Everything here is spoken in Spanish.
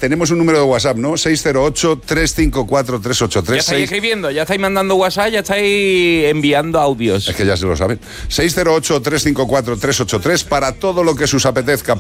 tenemos un número de WhatsApp, ¿no? 608-354-383. Ya estáis escribiendo, ya estáis mandando WhatsApp, ya estáis enviando audios. Es que ya se lo saben. 608-354-383 para todo lo que os apetezca.